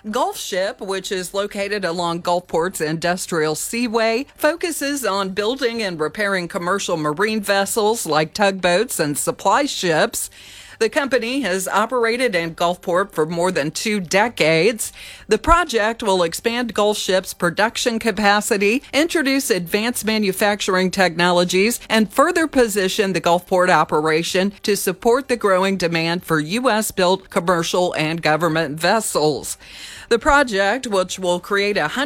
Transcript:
Gulfship, which is located along Gulfport's Industrial Seaway, focuses on building and repairing commercial marine vessels like tugboats and supply ships. The company has operated in Gulfport for more than 2 decades. The project will expand Gulfship's production capacity, introduce advanced manufacturing technologies, and further position the Gulfport operation to support the growing demand for U.S.-built commercial and government vessels. The project, which will create